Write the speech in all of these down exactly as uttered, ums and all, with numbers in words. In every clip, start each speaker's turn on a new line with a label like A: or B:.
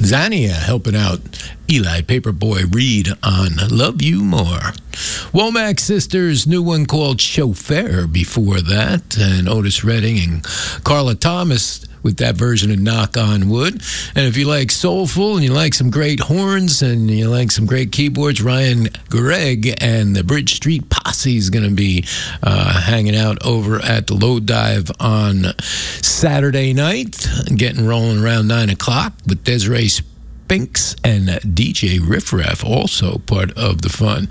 A: Xania helping out Eli Paperboy Reed on Love You More. Womack Sisters, new one called Chauffeur before that, and Otis Redding and Carla Thomas with that version of Knock on Wood. And if you like soulful and you like some great horns and you like some great keyboards, Ryan Gregg and the Bridge Street Posse is going to be uh, hanging out over at the Low Dive on Saturday night, getting rolling around nine o'clock with Desiree Spinks and D J Riff Raff, also part of the fun.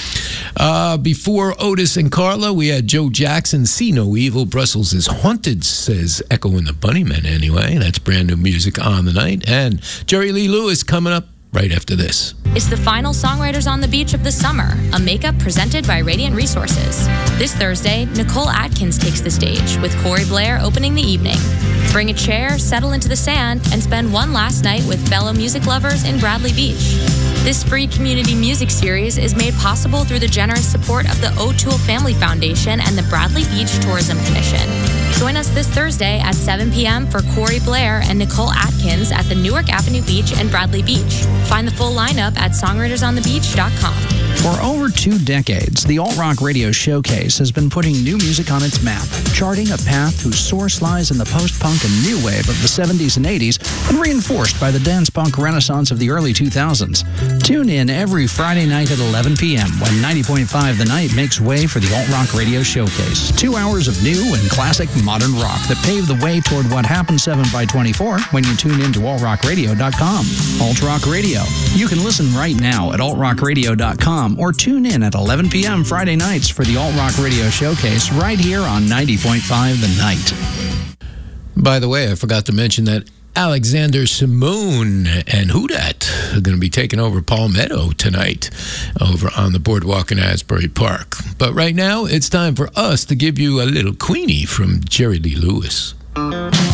A: Uh, before Otis and Carla, we had Joe Jackson, See No Evil, Brussels is Haunted, says Echo and the Bunnymen anyway. That's brand new music on the night. And Jerry Lee Lewis coming up right after this.
B: It's the final Songwriters on the Beach of the summer, a makeup presented by Radiant Resources. This Thursday, Nicole Atkins takes the stage, with Corey Blair opening the evening. Bring a chair, settle into the sand, and spend one last night with fellow music lovers in Bradley Beach. This free community music series is made possible through the generous support of the O'Toole Family Foundation and the Bradley Beach Tourism Commission. Join us this Thursday at seven p.m. for Corey Blair and Nicole Atkins at the Newark Avenue Beach and Bradley Beach. Find the full lineup at songwriters on the beach dot com.
C: For over two decades, the Alt Rock Radio Showcase has been putting new music on its map, charting a path whose source lies in the post-punk and new wave of the seventies and eighties, and reinforced by the dance-punk renaissance of the early two thousands. Tune in every Friday night at eleven p.m. when ninety point five The Night makes way for the Alt Rock Radio Showcase. Two hours of new and classic modern rock that pave the way toward what happens seven by twenty-four when you tune in to alt rock radio dot com. Alt Rock Radio. You can listen right now at alt rock radio dot com or tune in at eleven p.m. Friday nights for the Alt Rock Radio Showcase right here on ninety point five The Night.
A: By the way, I forgot to mention that Alexander Simone and Who Dat are going to be taking over Palmetto tonight over on the boardwalk in Asbury Park. But right now, it's time for us to give you a little Queenie from Jerry Lee Lewis.